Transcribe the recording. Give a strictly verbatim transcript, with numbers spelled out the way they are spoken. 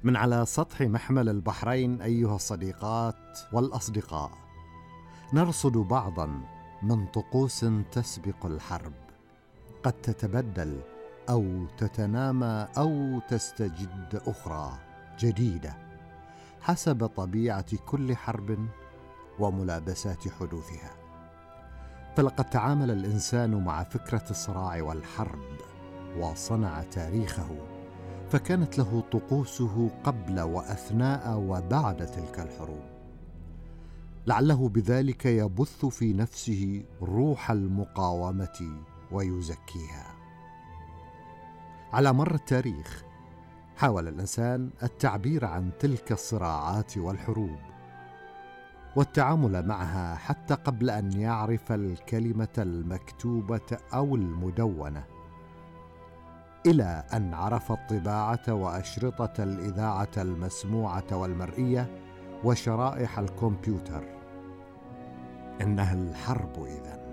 من على سطح محمل البحرين أيها الصديقات والأصدقاء، نرصد بعضا من طقوس تسبق الحرب، قد تتبدل أو تتنامى أو تستجد أخرى جديدة حسب طبيعة كل حرب وملابسات حدوثها. فلقد تعامل الإنسان مع فكرة الصراع والحرب وصنع تاريخه، فكانت له طقوسه قبل وأثناء وبعد تلك الحروب، لعله بذلك يبث في نفسه روح المقاومة ويزكيها. على مر التاريخ حاول الإنسان التعبير عن تلك الصراعات والحروب والتعامل معها حتى قبل أن يعرف الكلمة المكتوبة أو المدونة، إلى أن عرف الطباعة وأشرطة الإذاعة المسموعة والمرئية وشرائح الكمبيوتر. إنها الحرب إذن.